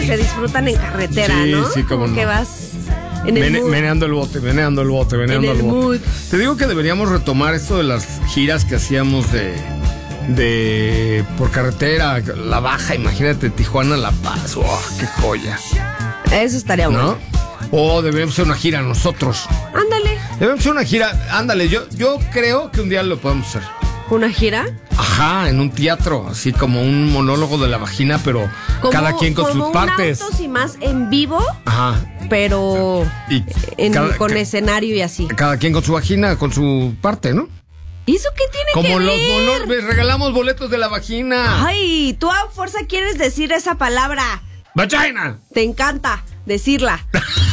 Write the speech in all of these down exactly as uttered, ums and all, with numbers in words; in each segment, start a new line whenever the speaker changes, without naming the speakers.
se disfrutan en carretera,
sí,
¿no?
Sí, como
no. Que vas en el
Mene,
mood.
Meneando el bote, meneando el bote, meneando
en el,
el bote.
mood.
Te digo que deberíamos retomar esto de las giras que hacíamos de... de por carretera, La Baja, imagínate, Tijuana, La Paz. ¡Oh, qué joya!
Eso estaría
¿No?
bueno.
O debemos hacer una gira nosotros.
Ándale.
Debemos hacer una gira, ándale, yo, yo creo que un día lo podemos hacer.
¿Una gira?
Ajá, en un teatro, así como un monólogo de la vagina, pero
Como,
cada quien con
como
sus partes.
Autos y más en vivo,
Ajá.
pero
Y
en,
cada,
con
ca-
escenario y así.
cada quien con su vagina, con su parte, ¿no?
¿Y eso qué tiene
Como
que
los
ver?
monólogos, regalamos boletos de la vagina.
Ay, tú a fuerza quieres decir esa palabra.
¡Vagina!
Te encanta decirla.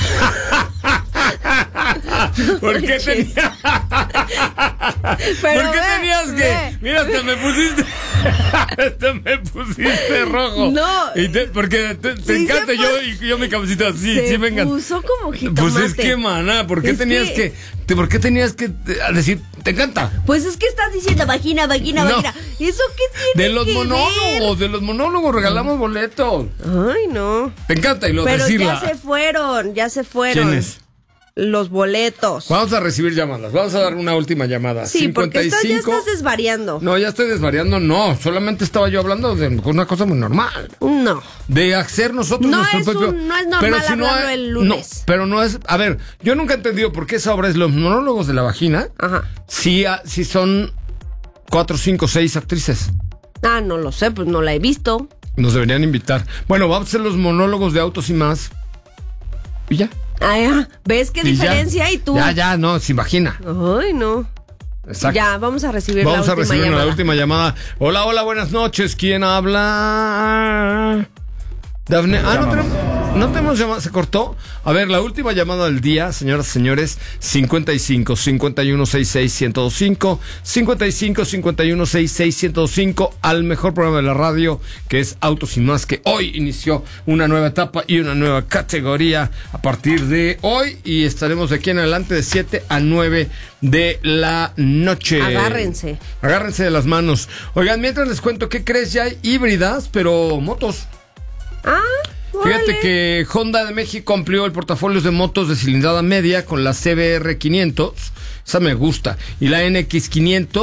¿Por qué tenías?
Pero
¿Por qué
ve,
tenías que?
ve.
Mira, hasta me pusiste. Hasta me pusiste rojo.
No.
Y te- porque te, te
Sí,
encanta
se
yo
pus-
y yo mi cabecita así,
Se
sí me encanta.
puso como jitomate.
Pues es que, maná, ¿por qué
Es
tenías
que-
que, te- ¿por qué tenías que te- a decir, te encanta?
Pues es que estás diciendo vagina, vagina,
No.
vagina. ¿Eso qué tiene
De los
que
monólogos, de los monólogos regalamos boletos.
ver? Ay, no.
Te encanta y lo
Pero
decirla.
ya se fueron, ya se fueron.
¿Quiénes?
Los boletos.
Vamos a recibir llamadas. Vamos a dar una última llamada.
Sí, porque estás- ya
cincuenta y cinco.
estás desvariando.
No, ya estoy desvariando, no. Solamente estaba yo hablando de una cosa muy normal.
No.
De hacer nosotros
No
nuestro
es
propio.
un- no es normal hablarlo
hay-
el lunes.
No, pero no es. A ver, yo nunca he entendido por qué esa obra es Los monólogos de la vagina.
Ajá.
Si, ah, si son cuatro, cinco, seis actrices.
Ah, no lo sé, pues no la he visto.
Nos deberían invitar. Bueno, vamos a hacer los monólogos de Autos y Más. Y ya.
Ah, ya. ¿Ves qué
Y ya.
diferencia hay tú?
Ya, ya, no, se imagina.
Ay, no.
Exacto.
Ya, vamos a recibir
Vamos
la
a
última
recibir
llamada.
la última llamada. Hola, hola, buenas noches. ¿Quién habla? Dafne. Ah, no tenemos, no tenemos llamada. ¿Se cortó? A ver, la última llamada del día, señoras y señores. cincuenta y cinco, cincuenta y uno, sesenta y seis, ciento cinco. cincuenta y cinco, cincuenta y uno, sesenta y seis, ciento cinco. Al mejor programa de la radio, que es Autos y Más, que hoy inició una nueva etapa y una nueva categoría a partir de hoy. Y estaremos de aquí en adelante de siete a nueve de la noche.
Agárrense.
Agárrense de las manos. Oigan, mientras les cuento, ¿qué crees? Ya hay híbridas, pero motos.
Ah,
Fíjate
órale.
que Honda de México amplió el portafolio de motos de cilindrada media con la C B R quinientos. Esa me gusta. Y la N X quinientos.